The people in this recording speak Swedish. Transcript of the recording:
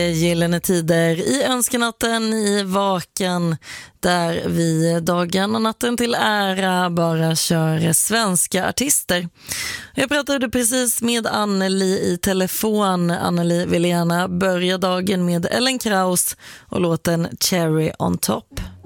Gyllene tider i önskenatten i Vakan, där vi dagen och natten till ära bara kör svenska artister. Jag pratade precis med Anneli i telefon. Anneli vill gärna börja dagen med Ellen Kraus och låten Cherry on top.